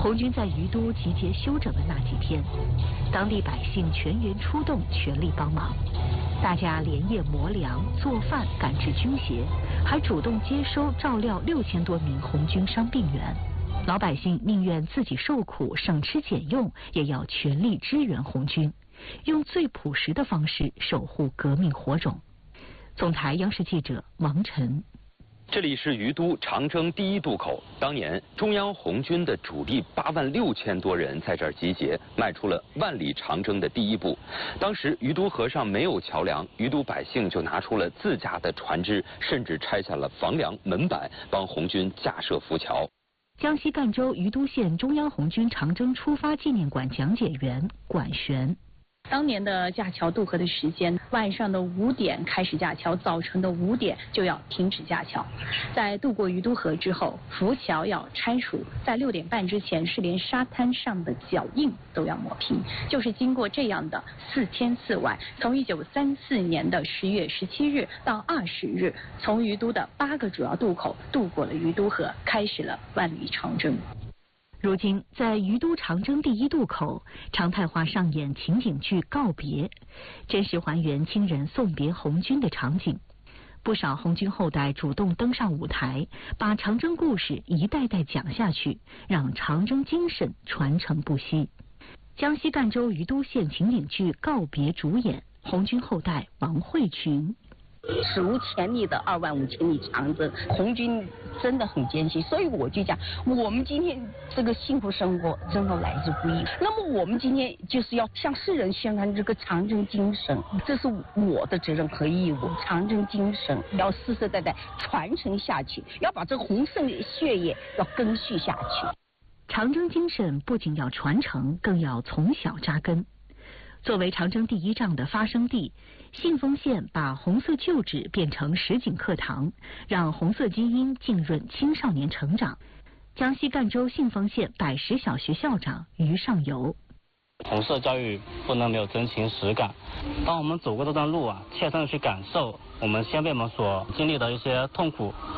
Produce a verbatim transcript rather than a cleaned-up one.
红军在于都集结休整的那几天，当地百姓全员出动，全力帮忙。大家连夜磨粮、做饭、赶制军鞋，还主动接收照料六千多名红军伤病员。老百姓宁愿自己受苦，省吃俭用，也要全力支援红军，用最朴实的方式守护革命火种。总台央视记者王晨。 这里是于都长征第一渡口，当年中央红军的主力八万六千多人在这儿集结，迈出了万里长征的第一步。当时于都河上没有桥梁，于都百姓就拿出了自家的船只，甚至拆下了房梁、门板，帮红军架设浮桥。 江西赣州于都县中央红军长征出发纪念馆讲解员管璇。 当年的架桥渡河的时间，晚上的五点开始架桥，早晨的五点就要停止架桥。在渡过于都河之后，浮桥要拆除，在六点半之前是连沙滩上的脚印都要抹平。就是经过这样的四天四晚，从一九三四年的十月十七日到二十日，从于都的八个主要渡口渡过了于都河，开始了万里长征。 如今，在于都长征第一渡口，常态化上演情景剧告别，真实还原亲人送别红军的场景。不少红军后代主动登上舞台，把长征故事一代代讲下去，让长征精神传承不息。江西赣州于都县情景剧告别主演红军后代王慧群。 史无前例的二万五千里长征，红军真的很艰辛，所以我就讲，我们今天这个幸福生活真的来之不易。那么我们今天就是要向世人宣传这个长征精神，这是我的责任和义务。长征精神要世世代代传承下去，要把这红色的血液要根续下去。 长征精神不仅要传承，更要从小扎根。作为长征第一仗的发生地，信丰县把红色旧址变成实景课堂，让红色基因浸润青少年成长。江西赣州信丰县百实小学校长于上游。 红色教育不能没有真情实感，当我们走过这段路啊，切身的去感受我们先辈们所经历的一些痛苦